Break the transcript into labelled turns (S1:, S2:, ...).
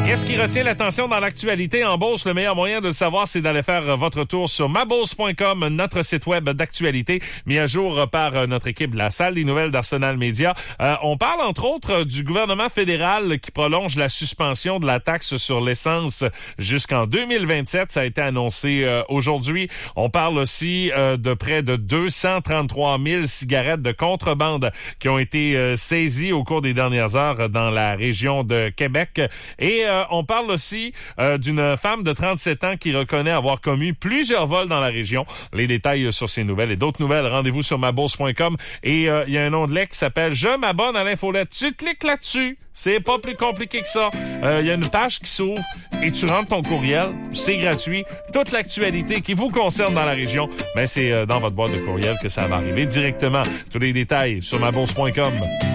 S1: Qu'est-ce qui retient l'attention dans l'actualité en bourse? Le meilleur moyen de le savoir, c'est d'aller faire votre tour sur mabourse.com, notre site web d'actualité, mis à jour par notre équipe de la salle des nouvelles d'Arsenal Média. On parle entre autres du gouvernement fédéral qui prolonge la suspension de la taxe sur l'essence jusqu'en 2027. Ça a été annoncé aujourd'hui. On parle aussi de près de 233 000 cigarettes de contrebande qui ont été saisies au cours des dernières heures dans la région de Québec. Et on parle aussi d'une femme de 37 ans qui reconnaît avoir commis plusieurs vols dans la région. Les détails sur ces nouvelles et d'autres nouvelles, rendez-vous sur mabourse.com. Et il y a un onglet qui s'appelle « Je m'abonne à l'infolette ». Tu cliques là-dessus. C'est pas plus compliqué que ça. Il y a une page qui s'ouvre et tu rentres ton courriel. C'est gratuit. Toute l'actualité qui vous concerne dans la région, ben c'est dans votre boîte de courriel que ça va arriver directement. Tous les détails sur mabourse.com.